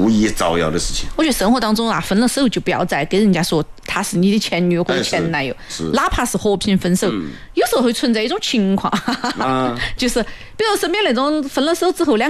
故意造谣的事情。 我觉得生活当中啊，分了手就不要再跟人家说她是你的前女友或者前男友，哪怕是和平分手，有时候会存在一种情况，就是比如身边那种分了手之后两